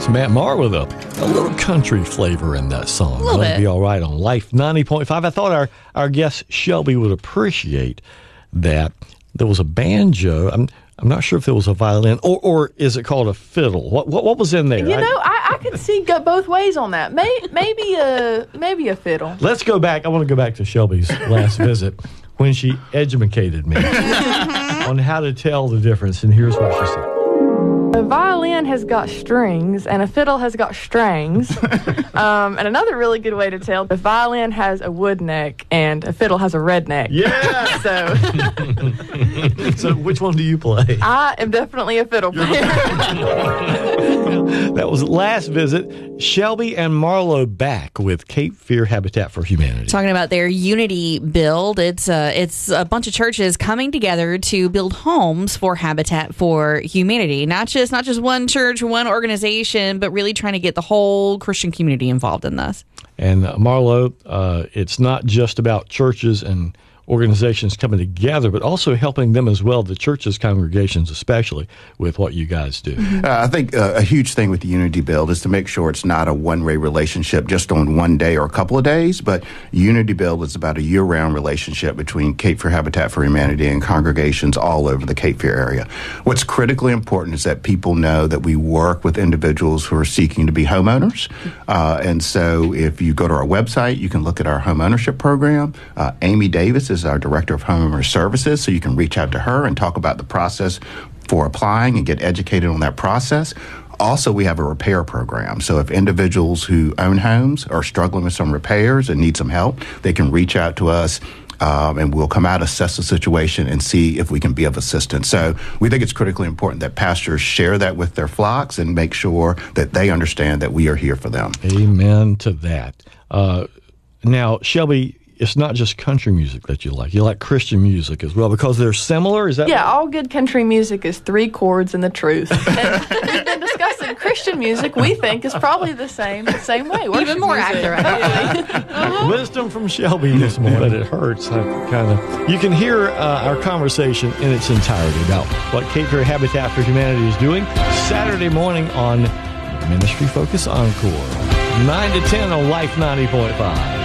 That's Matt Maher with a little country flavor in that song. A little bit. Be all right on Life 90.5. I thought our guest Shelby would appreciate that there was a banjo. I'm not sure if it was a violin or is it called a fiddle? What was in there? You know, I could see go both ways on that. Maybe a fiddle. Let's go back. I want to go back to Shelby's last visit when she educated me on how to tell the difference. And here's what she said. A violin has got strings, and a fiddle has got strings. And another really good way to tell, the violin has a wood neck, and a fiddle has a red neck. Yeah! So which one do you play? I am definitely a fiddle player. That was last visit. Shelby and Marlo back with Cape Fear Habitat for Humanity. Talking about their Unity build. It's a bunch of churches coming together to build homes for Habitat for Humanity. Not just one church, one organization, but really trying to get the whole Christian community involved in this. And Marlo, it's not just about churches and organizations coming together, but also helping them as well, the churches, congregations especially, with what you guys do. I think a huge thing with the Unity Build is to make sure it's not a one-way relationship just on one day or a couple of days, but Unity Build is about a year-round relationship between Cape Fear Habitat for Humanity and congregations all over the Cape Fear area. What's critically important is that people know that we work with individuals who are seeking to be homeowners. And so if you go to our website, you can look at our home ownership program. Amy Davis is our Director of Homeowner Services, so you can reach out to her and talk about the process for applying and get educated on that process. Also, we have a repair program. So if individuals who own homes are struggling with some repairs and need some help, they can reach out to us and we'll come out, assess the situation, and see if we can be of assistance. So we think it's critically important that pastors share that with their flocks and make sure that they understand that we are here for them. Amen to that. Now, Shelby, it's not just country music that you like. You like Christian music as well because they're similar? Is that Yeah, all good country music is 3 chords and the truth. And we've been discussing Christian music, we think, is probably the same way. Even more accurate. Wisdom from Shelby this morning. But it hurts. You can hear our conversation in its entirety about what Cape Fear Habitat for Humanity is doing Saturday morning on Ministry Focus Encore, 9 to 10 on Life 90.5.